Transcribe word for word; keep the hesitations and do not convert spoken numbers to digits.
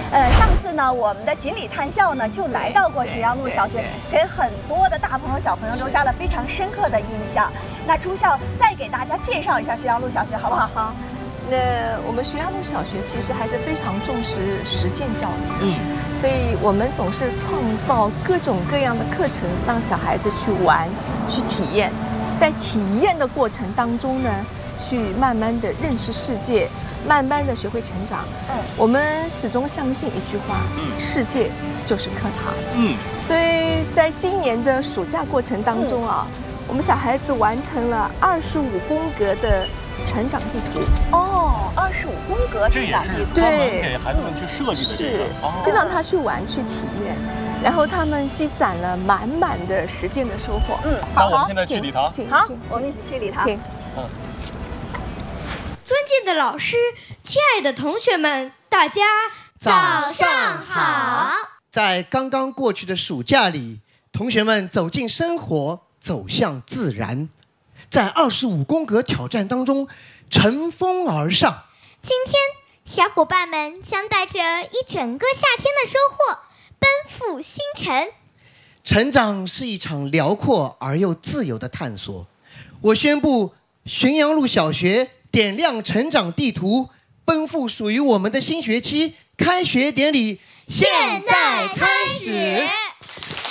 呃，上次呢，我们的锦鲤探校呢就来到过石阳路小学，给很多的大朋友小朋友留下了非常深刻的印象。那朱校再给大家介绍一下石阳路小学，好不好？ 好。那我们石阳路小学其实还是非常重视实践教育，嗯，所以我们总是创造各种各样的课程，让小孩子去玩、去体验，在体验的过程当中呢，去慢慢的认识世界，慢慢的学会成长。嗯，我们始终相信一句话，嗯，世界就是课堂。嗯，所以在今年的暑假过程当中啊，嗯、我们小孩子完成了二十五宫格的成长地图。 哦，二十五宫格成长地图， 专门给孩子们去设计的这个， 是，就让他去玩、去体验，然后他们积攒了满满的实践的收获。 嗯，好，我们现在去礼堂。 好，我们一起去礼堂。请。嗯。 尊敬的老师，亲爱的同学们，大家早上好。在刚刚过去的暑假里，同学们走进生活，走向自然，在二十五宫格挑战当中乘风而上。 今天，小伙伴们将带着一整个夏天的收获，奔赴星辰。 成长是一场辽阔而又自由的探索。我宣布，浔阳路小学点亮成长地图，奔赴属于我们的新学期。开学典礼现在开始。